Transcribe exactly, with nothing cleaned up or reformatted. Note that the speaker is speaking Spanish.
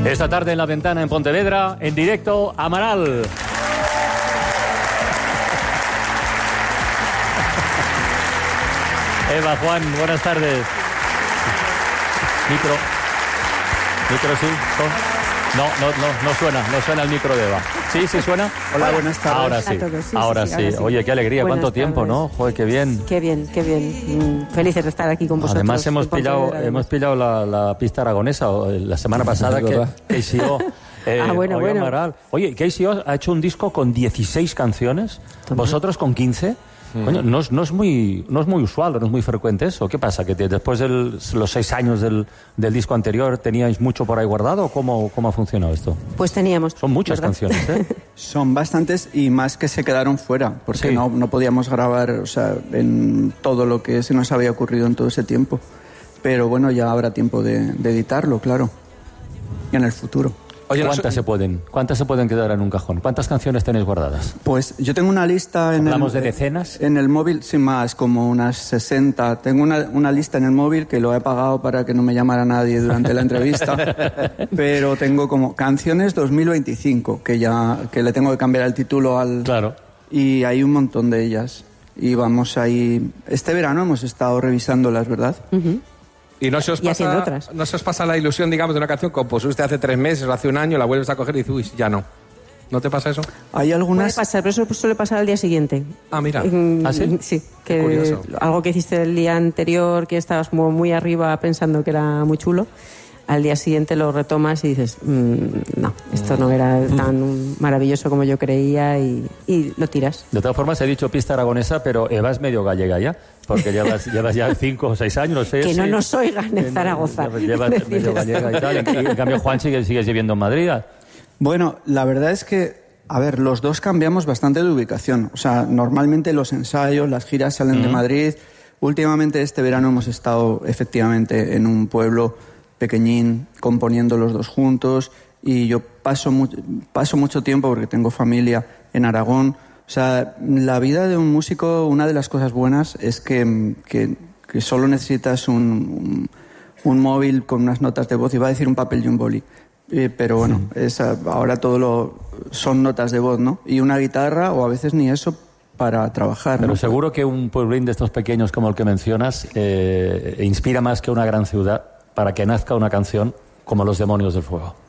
Esta tarde en La Ventana en Pontevedra, en directo, Amaral. Eva, Juan, buenas tardes. Micro. Micro, sí. No, no, no, no suena, no suena el micro de Eva. ¿Sí, sí suena? Hola, buenas tardes. Ahora sí, Todos, sí, ahora sí, sí. ahora sí. Oye, qué alegría, Buenas cuánto tiempo, tardes. ¿no? Joder, qué bien. Qué bien, qué bien. Mm, Felices de estar aquí con vosotros. Además hemos en Pontevedra, pillado, además. hemos pillado la, la pista aragonesa o, eh, la semana pasada que K C O. Eh, Ah, bueno, hoy bueno. Amaral. Oye, K C O ha hecho un disco con dieciséis canciones, Toma. vosotros con quince. Coño, no, es, no, es muy, no es muy usual, no es muy frecuente eso. ¿Qué pasa? ¿Que te- después de los seis años del, del disco anterior teníais mucho por ahí guardado? ¿O ¿Cómo, cómo ha funcionado esto? Pues teníamos. Son muchas ¿verdad? canciones, ¿eh? Son bastantes y más que se quedaron fuera, porque Sí. no, no podíamos grabar, o sea, en todo lo que se nos había ocurrido en todo ese tiempo. Pero bueno, ya habrá tiempo de, de editarlo, claro. Y en el futuro. Oye, no ¿Cuántas sé- se pueden, cuántas se pueden quedar en un cajón? ¿Cuántas canciones tenéis guardadas? Pues yo tengo una lista en ¿Hablamos el, de decenas? En el móvil, sin más, como unas sesenta. Tengo una, una lista en el móvil que lo he pagado para que no me llamara nadie durante la entrevista. Pero tengo como canciones dos mil veinticinco, que ya que le tengo que cambiar el título al... Claro. Y hay un montón de ellas. Y vamos ahí... Este verano hemos estado revisándolas, ¿verdad? Ujú. Y no se os Y haciendo pasa, otras. no se os pasa la ilusión, digamos, de una canción que compusiste hace tres meses o hace un año, la vuelves a coger y dices, uy, ya no. ¿No te pasa eso? Hay Puede algunas... pasar, pero eso suele pasar al día siguiente. Ah, mira. Mm, ¿Ah, sí? Sí, Qué que curioso. algo que hiciste el día anterior, que estabas como muy arriba pensando que era muy chulo, al día siguiente lo retomas y dices, mm, no, esto no era tan maravilloso como yo creía y, y lo tiras. De todas formas, he dicho pista aragonesa, pero Eva es medio gallega ya, porque llevas, llevas ya cinco o seis años, no sé. Que no sí. nos oigan en Eh, Zaragoza. Llevas, llevas Decir medio esto. gallega y tal. En, en cambio, Juan sigue, sigues viviendo en Madrid. Bueno, la verdad es que, a ver, los dos cambiamos bastante de ubicación. O sea, normalmente los ensayos, las giras salen de Madrid. Últimamente este verano hemos estado efectivamente en un pueblo pequeñín, componiendo los dos juntos. Y yo paso, mu- paso mucho tiempo, porque tengo familia en Aragón. O sea, la vida de un músico, una de las cosas buenas es que, que, que solo necesitas un, un, un móvil con unas notas de voz. Iba a decir un papel y un boli. Eh, pero bueno, esa, ahora todo lo son notas de voz, ¿no? Y una guitarra, o a veces ni eso, para trabajar, Pero ¿no? seguro que un pueblín de estos pequeños como el que mencionas eh, inspira más que una gran ciudad para que nazca una canción como Los Demonios del Fuego.